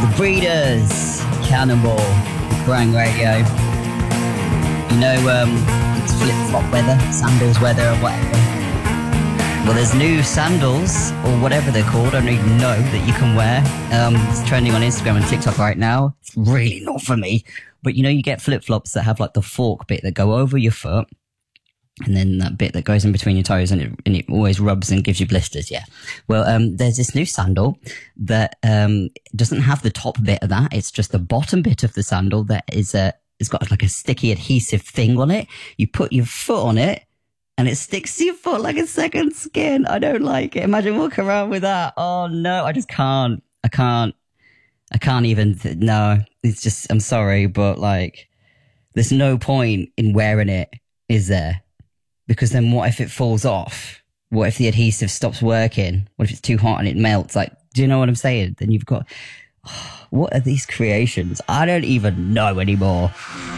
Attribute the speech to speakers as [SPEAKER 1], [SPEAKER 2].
[SPEAKER 1] The Breeders, Cannonball, Kerrang Radio. You know, it's flip-flop weather, sandals weather, or whatever. Well, there's new sandals, or whatever they're called, I don't even know, that you can wear. It's trending on Instagram and TikTok right now. It's really not for me. But you know, you get flip-flops that have like the fork bit that go over your foot, and then that bit that goes in between your toes, and it always rubs and gives you blisters, yeah. Well, there's this new sandal that doesn't have the top bit of that. It's just the bottom bit of the sandal that is it's got like a sticky adhesive thing on it. You put your foot on it, and it sticks to your foot like a second skin. I don't like it. Imagine walking around with that. Oh, no, I just can't. I can't even. No, it's just, I'm sorry, but like, there's no point in wearing it, is there? Because then what if it falls off? What if the adhesive stops working? What if it's too hot and it melts? Like, do you know what I'm saying? Then you've got, what are these creations? I don't even know anymore.